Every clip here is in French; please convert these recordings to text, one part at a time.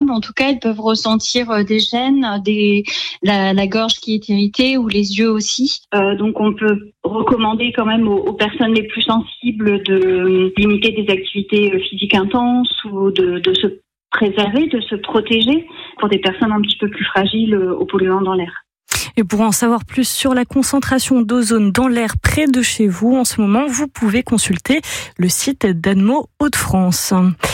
mais en tout cas, elles peuvent ressentir des gènes, la gorge qui est irritée ou les yeux aussi. Donc, on peut recommander quand même aux personnes les plus sensibles de limiter des activités physiques intenses ou de se préserver, de se protéger pour des personnes un petit peu plus fragiles aux polluants dans l'air. Et pour en savoir plus sur la concentration d'ozone dans l'air près de chez vous, en ce moment, vous pouvez consulter le site d'Admo Hauts-de-France.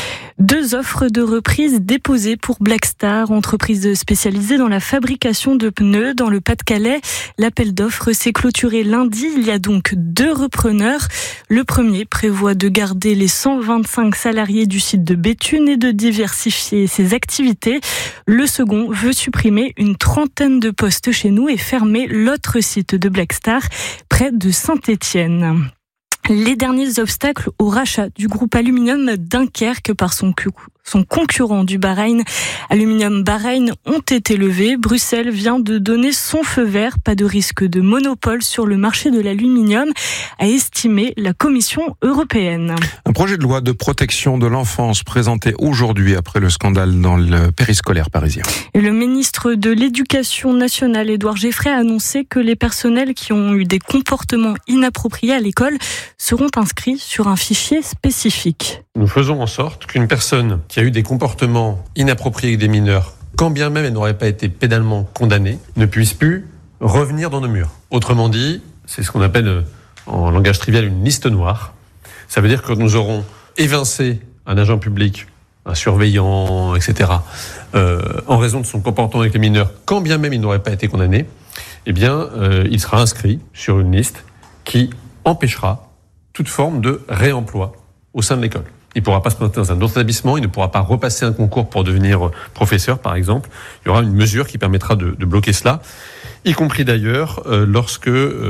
2 offres de reprise déposées pour Blackstar, entreprise spécialisée dans la fabrication de pneus dans le Pas-de-Calais. L'appel d'offres s'est clôturé lundi. Il y a donc 2 repreneurs. Le premier prévoit de garder les 125 salariés du site de Béthune et de diversifier ses activités. Le second veut supprimer une 30aine de postes chez nous et fermer l'autre site de Blackstar près de Saint-Étienne. Les derniers obstacles au rachat du groupe Aluminium Dunkerque par son concurrent du Bahreïn, Aluminium Bahreïn, ont été levés. Bruxelles vient de donner son feu vert. Pas de risque de monopole sur le marché de l'aluminium, a estimé la Commission européenne. Un projet de loi de protection de l'enfance présenté aujourd'hui après le scandale dans le périscolaire parisien. Et le ministre de l'Éducation nationale, Édouard Geffray, a annoncé que les personnels qui ont eu des comportements inappropriés à l'école seront inscrits sur un fichier spécifique. Nous faisons en sorte qu'une personne qui a eu des comportements inappropriés avec des mineurs, quand bien même elle n'aurait pas été pénalement condamnée, ne puisse plus revenir dans nos murs. Autrement dit, c'est ce qu'on appelle en langage trivial une liste noire. Ça veut dire que nous aurons évincé un agent public, un surveillant, etc., en raison de son comportement avec les mineurs, quand bien même il n'aurait pas été condamné, eh bien, il sera inscrit sur une liste qui empêchera toute forme de réemploi au sein de l'école. Il ne pourra pas se présenter dans un autre établissement, il ne pourra pas repasser un concours pour devenir professeur, par exemple. Il y aura une mesure qui permettra de bloquer cela, y compris d'ailleurs lorsque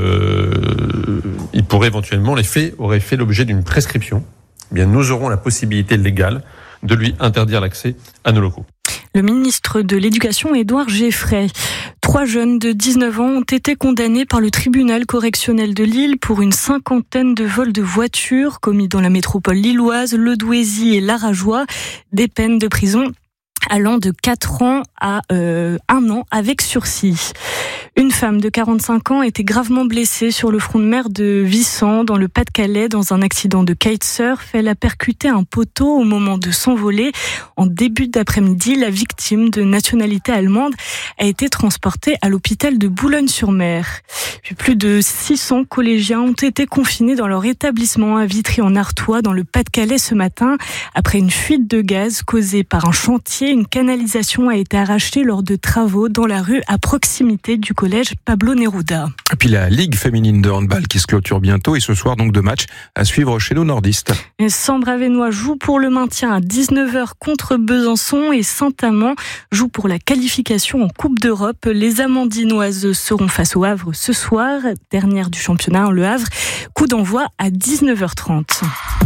il pourrait éventuellement, les faits auraient fait l'objet d'une prescription. Eh bien, nous aurons la possibilité légale de lui interdire l'accès à nos locaux. Le ministre de l'Éducation, Édouard Geffray. 3 jeunes de 19 ans ont été condamnés par le tribunal correctionnel de Lille pour une 50aine de vols de voitures commis dans la métropole lilloise, Le Douaisis et l'Arajois. Des peines de prison allant de 4 ans à 1 an avec sursis. Une femme de 45 ans a été gravement blessée sur le front de mer de Vissant, dans le Pas-de-Calais, dans un accident de kitesurf. Elle a percuté un poteau au moment de s'envoler. En début d'après-midi, la victime, de nationalité allemande, a été transportée à l'hôpital de Boulogne-sur-Mer. Puis plus de 600 collégiens ont été confinés dans leur établissement à Vitry-en-Artois, dans le Pas-de-Calais ce matin. Après une fuite de gaz causée par un chantier, une canalisation a été arrachée lors de travaux dans la rue à proximité du collège Pablo Neruda. Et puis la Ligue féminine de handball qui se clôture bientôt, et ce soir donc 2 matchs à suivre chez nos nordistes. Sambre-Avesnois joue pour le maintien à 19h contre Besançon et Saint-Amand joue pour la qualification en Coupe d'Europe. Les Amandinoises seront face au Havre ce soir, dernière du championnat, Le Havre. Coup d'envoi à 19h30.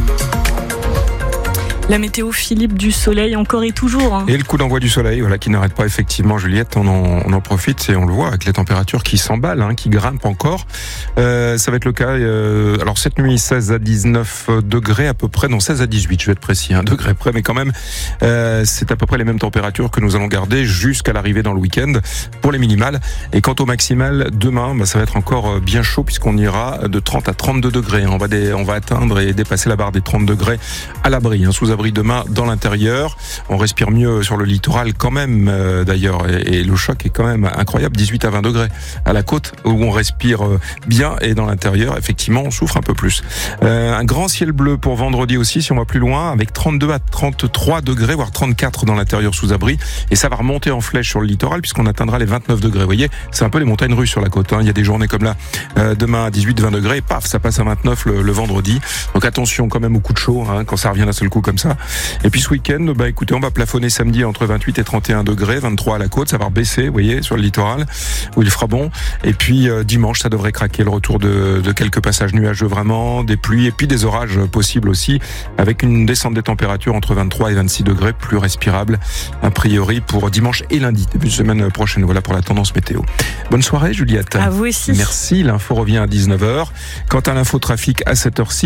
La météo, Philippe, du soleil encore et toujours. Et le coup d'envoi du soleil, voilà, qui n'arrête pas effectivement, Juliette. On en profite et on le voit avec les températures qui s'emballent, qui grimpent encore. Ça va être le cas. Alors cette nuit, 16 à 19 degrés à peu près, non 16 à 18, je vais être précis, 1 degré près, mais quand même, c'est à peu près les mêmes températures que nous allons garder jusqu'à l'arrivée dans le week-end pour les minimales. Et quant au maximal, demain, ça va être encore bien chaud puisqu'on ira de 30 à 32 degrés. On va atteindre et dépasser la barre des 30 degrés à l'abri, sous abri demain dans l'intérieur. On respire mieux sur le littoral quand même d'ailleurs, et le choc est quand même incroyable, 18 à 20 degrés à la côte où on respire bien, et dans l'intérieur effectivement on souffre un peu plus. Un grand ciel bleu pour vendredi aussi si on va plus loin, avec 32 à 33 degrés voire 34 dans l'intérieur sous abri, et ça va remonter en flèche sur le littoral puisqu'on atteindra les 29 degrés. Vous voyez, c'est un peu les montagnes russes sur la côte, il y a des journées comme là demain à 18-20 degrés et paf, ça passe à 29 le vendredi. Donc attention quand même au coup de chaud quand ça revient d'un seul coup comme ça. Et puis ce week-end, écoutez, on va plafonner samedi entre 28 et 31 degrés, 23 à la côte, ça va baisser, vous voyez, sur le littoral, où il fera bon. Et puis dimanche, ça devrait craquer, le retour de quelques passages nuageux vraiment, des pluies et puis des orages possibles aussi, avec une descente des températures entre 23 et 26 degrés, plus respirable, a priori, pour dimanche et lundi, début de semaine prochaine. Voilà pour la tendance météo. Bonne soirée, Juliette. À vous aussi. Merci, l'info revient à 19h. Quant à l'infotrafic à cette heure-ci,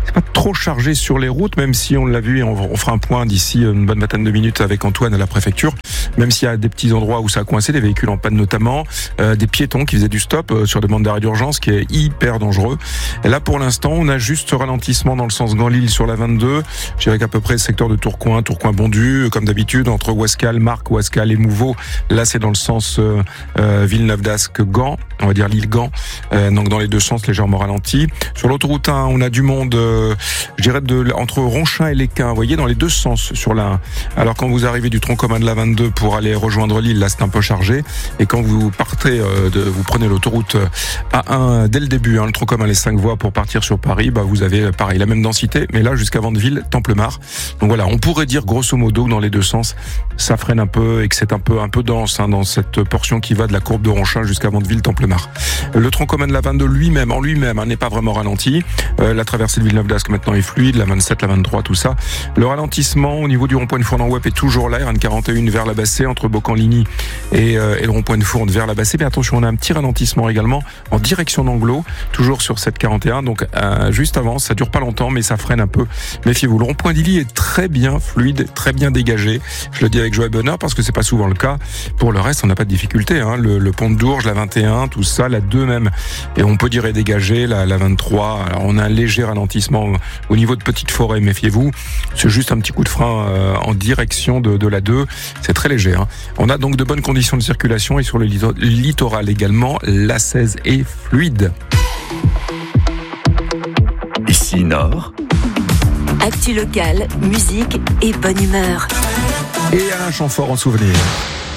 c'est pas trop chargé sur les routes, même si on l'a vu et on fera un point d'ici une bonne vingtaine de minutes avec Antoine à la préfecture. Même s'il y a des petits endroits où ça a coincé, des véhicules en panne notamment, des piétons qui faisaient du stop sur demande d'arrêt d'urgence, qui est hyper dangereux. Et là, pour l'instant, on a juste ce ralentissement dans le sens Gand-Lille sur la 22. Je dirais qu'à peu près le secteur de Tourcoing-Bondu, comme d'habitude, entre Ouascal, Marcq, Ouascal et Mouveau. Là, c'est dans le sens Villeneuve-d'Ascq-Gand, on va dire Lille-Gand. Donc dans les deux sens, légèrement ralenti. Sur l'autoroute 1, on a du monde, je dirais, entre Ronchin et Lesquin, vous voyez, dans les deux sens sur la 1. Alors quand vous arrivez du tronc commun de la 22 pour aller rejoindre Lille, là c'est un peu chargé. Et quand vous partez, vous prenez l'autoroute A1 dès le début, le tronc commun les 5 voies pour partir sur Paris, vous avez pareil la même densité, mais là jusqu'à Vandeville, Templemar. Donc voilà, on pourrait dire grosso modo dans les deux sens, ça freine un peu et que c'est un peu dense dans cette portion qui va de la courbe de Ronchin jusqu'à Vandeville, Templemar. Le tronc commun de la 22 lui-même n'est pas vraiment ralenti. La traversée de Villeneuve-d'Ascq maintenant est fluide, la 27, la 23, tout ça. Le ralentissement au niveau du rond-point de Fournes-en-Wep est toujours là, RN41 vers la Bassée, entre Beaucamp-Ligny et le rond-point de Fournes vers la Bassée. Mais attention, on a un petit ralentissement également en direction d'Anglo, toujours sur cette 41. Donc juste avant, ça dure pas longtemps, mais ça freine un peu. Méfiez-vous. Le rond-point d'Illy est très bien fluide, très bien dégagé. Je le dis avec joie et bonheur parce que c'est pas souvent le cas. Pour le reste, on n'a pas de difficulté. Le pont de Dourges, la 21, tout ça, la 2 même. Et on peut dire est dégagé, la 23. Alors on a un léger ralentissement au niveau de Petite Forêt, méfiez-vous. C'est juste un petit coup de frein en direction de la 2. C'est très léger. On a donc de bonnes conditions de circulation et sur le littoral également, la 16 est fluide. Ici Nord. Actu local, musique et bonne humeur. Et Alain Chamfort en souvenir.